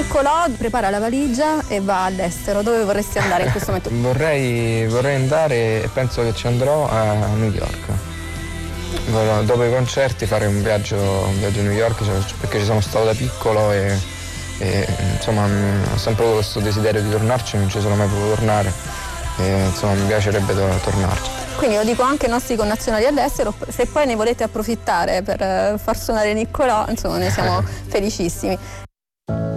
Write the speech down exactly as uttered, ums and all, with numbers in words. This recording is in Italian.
Niccolò prepara la valigia e va all'estero. Dove vorresti andare in questo momento? Vorrei, vorrei andare, e penso che ci andrò, a New York. Vorrò, dopo i concerti, fare un viaggio, un viaggio a New York, cioè, perché ci sono stato da piccolo e, e insomma ho sempre avuto questo desiderio di tornarci, non ci sono mai potuto tornare e insomma mi piacerebbe to- tornarci. Quindi lo dico anche ai nostri connazionali all'estero, se poi ne volete approfittare per far suonare Niccolò, insomma, noi siamo felicissimi.